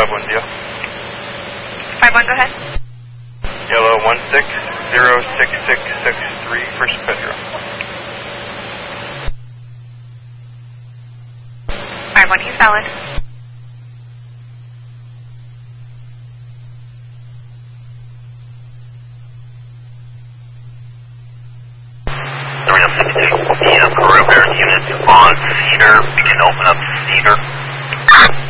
51 deal. 51, go ahead. Yellow 16-06663, First Pedro. 51, he's valid. PM, Peru Bears unit on Cedar. We can open up Cedar.